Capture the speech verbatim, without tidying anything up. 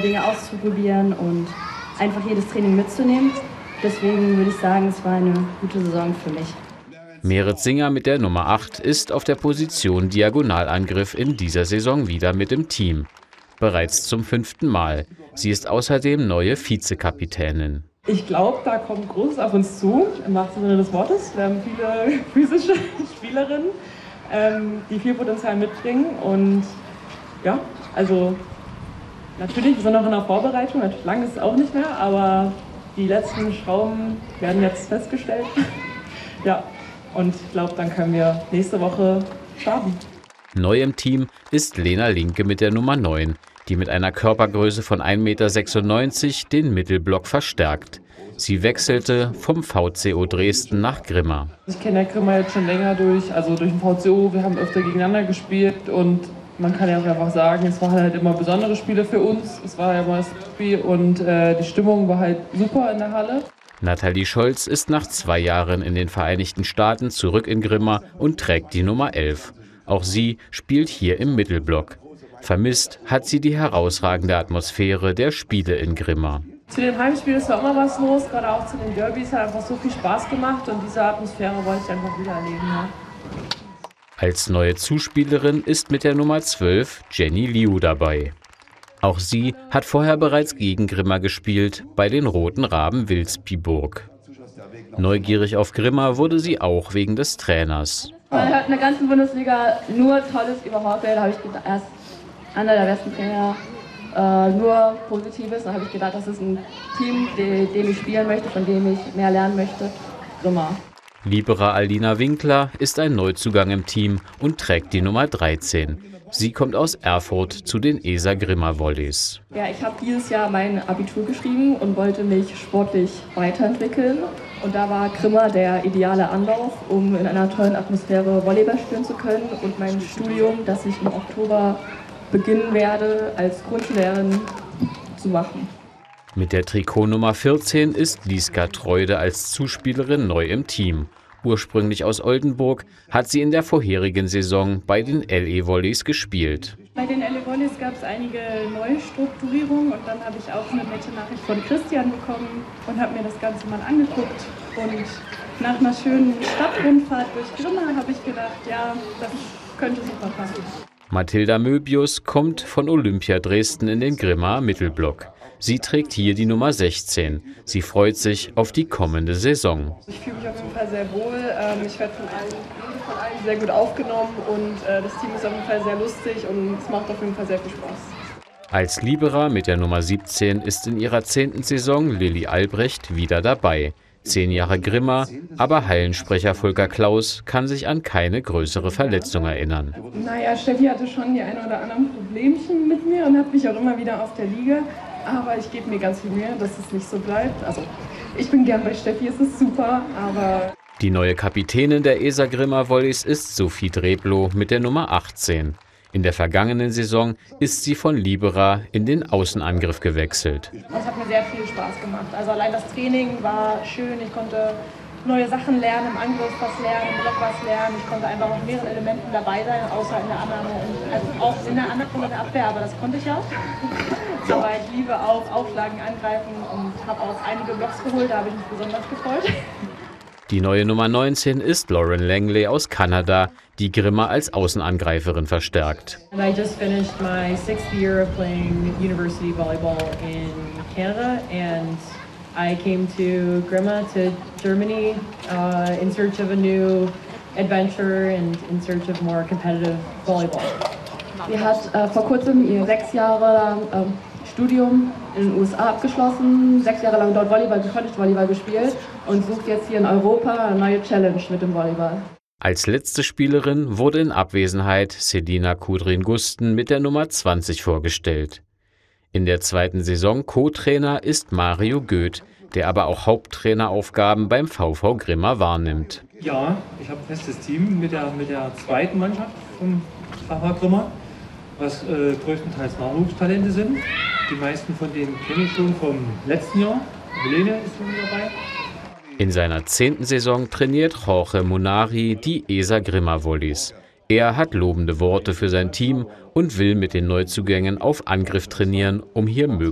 Dinge auszuprobieren und einfach jedes Training mitzunehmen. Deswegen würde ich sagen, es war eine gute Saison für mich. Merit Singer mit der Nummer acht ist auf der Position Diagonalangriff in dieser Saison wieder mit im Team. Bereits zum fünften Mal. Sie ist außerdem neue Vizekapitänin. Ich glaube, da kommt Großes auf uns zu, im wahrsten Sinne des Wortes. Wir haben viele physische Spielerinnen, ähm, die viel Potenzial mitbringen. Und ja, also natürlich, wir sind noch in der Vorbereitung, lang ist es auch nicht mehr, aber die letzten Schrauben werden jetzt festgestellt. Ja, und ich glaube, dann können wir nächste Woche starten. Neu im Team ist Lena Linke mit der Nummer neun, die mit einer Körpergröße von ein Meter sechsundneunzig den Mittelblock verstärkt. Sie wechselte vom V C O Dresden nach Grimma. Ich kenne ja Grimma jetzt schon länger durch, also durch den V C O, wir haben öfter gegeneinander gespielt und man kann ja auch einfach sagen, es waren halt immer besondere Spiele für uns. Es war ja immer das Spiel und äh, die Stimmung war halt super in der Halle. Nathalie Scholz ist nach zwei Jahren in den Vereinigten Staaten zurück in Grimma und trägt die Nummer elf. Auch sie spielt hier im Mittelblock. Vermisst hat sie die herausragende Atmosphäre der Spiele in Grimma. Zu den Heimspielen ist ja immer was los, gerade auch zu den Derbys hat einfach so viel Spaß gemacht und diese Atmosphäre wollte ich einfach wieder erleben. Ja. Als neue Zuspielerin ist mit der Nummer zwölf Jenny Liu dabei. Auch sie hat vorher bereits gegen Grimma gespielt, bei den Roten Raben Vilsbiburg. Neugierig auf Grimma wurde sie auch wegen des Trainers. Man hört in der ganzen Bundesliga nur Tolles über Horfeld, da habe ich gedacht, er ist einer der besten Trainer, äh, nur Positives. Da habe ich gedacht, das ist ein Team, de, dem ich spielen möchte, von dem ich mehr lernen möchte. Grimma. Libera Alina Winkler ist ein Neuzugang im Team und trägt die Nummer dreizehn. Sie kommt aus Erfurt zu den E S A Grimma Volleys. Ja, ich habe dieses Jahr mein Abitur geschrieben und wollte mich sportlich weiterentwickeln. Und da war Grimma der ideale Anlauf, um in einer tollen Atmosphäre Volleyball spielen zu können und mein Studium, das ich im Oktober beginnen werde, als Grundschullehrerin zu machen. Mit der Trikotnummer vierzehn ist Liska Treude als Zuspielerin neu im Team. Ursprünglich aus Oldenburg hat sie in der vorherigen Saison bei den L E Volleys gespielt. Bei den L E Volleys gab es einige Neustrukturierungen und dann habe ich auch eine nette Nachricht von Christian bekommen und habe mir das Ganze mal angeguckt. Und nach einer schönen Stadtrundfahrt durch Grimma habe ich gedacht, ja, das könnte super passen. Mathilda Möbius kommt von Olympia Dresden in den Grimma Mittelblock. Sie trägt hier die Nummer sechzehn. Sie freut sich auf die kommende Saison. Ich fühle mich auf jeden Fall sehr wohl. Ich werde von allen, von allen sehr gut aufgenommen und das Team ist auf jeden Fall sehr lustig und es macht auf jeden Fall sehr viel Spaß. Als Libera mit der Nummer siebzehn ist in ihrer zehnten Saison Lilly Albrecht wieder dabei. Zehn Jahre Grimma, aber Hallensprecher Volker Klaus kann sich an keine größere Verletzung erinnern. Naja, Steffi hatte schon die ein oder anderen Problemchen mit mir und hat mich auch immer wieder auf der Liege. Aber ich gebe mir ganz viel Mühe, dass es nicht so bleibt. Also ich bin gern bei Steffi, es ist super, aber... Die neue Kapitänin der E S A Grimma Volleys ist Sophie Dreblow mit der Nummer achtzehn. In der vergangenen Saison ist sie von Libera in den Außenangriff gewechselt. Es hat mir sehr viel Spaß gemacht. Also allein das Training war schön, ich konnte neue Sachen lernen, im Angriff was lernen, im Block was lernen. Ich konnte einfach auf mehreren Elementen dabei sein, außer in der Annahme und also auch in der Annahme und der Abwehr, aber das konnte ich auch. Aber ich liebe auch Aufschlagen, Angreifen und habe auch einige Blocks geholt, da habe ich mich besonders gefreut. Die neue Nummer neunzehn ist Lauren Langley aus Kanada, die Grimma als Außenangreiferin verstärkt. I just finished my sixth year of playing university volleyball in Canada and I came to Grimma, to Germany, uh, in search of a new adventure and in search of more competitive volleyball. Sie hat äh, vor kurzem ihr sechs Jahre lang äh, Studium in den U S A abgeschlossen, sechs Jahre lang dort Volleyball, College-Volleyball gespielt und sucht jetzt hier in Europa eine neue Challenge mit dem Volleyball. Als letzte Spielerin wurde in Abwesenheit Selina Kudrin-Gusten mit der Nummer zwanzig vorgestellt. In der zweiten Saison Co-Trainer ist Mario Goeth, der aber auch Haupttraineraufgaben beim V V Grimma wahrnimmt. Ja, ich habe ein festes Team mit der, mit der zweiten Mannschaft vom V V Grimma, was äh, größtenteils Nachwuchstalente sind. Die meisten von denen kenne ich schon vom letzten Jahr. Helene ist schon dabei. In seiner zehnten Saison trainiert Jorge Munari die E S A Grimma Volleys. Er hat lobende Worte für sein Team und will mit den Neuzugängen auf Angriff trainieren, um hier möglichst